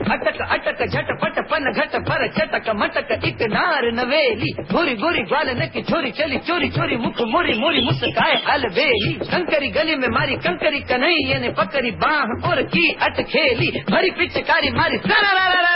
अटक अटक झटपट पन घट पर चटक मटक एक नार नवेली गोरी गोरी ग्वालन की छोरी चली चोरी चोरी मुख मोरी मोरी मुस्काए अलबेली कंकरी गली में मारी कंकरी कन्हैया ने पकड़ी बाह और की अटखेली भरी पिचकारी मारी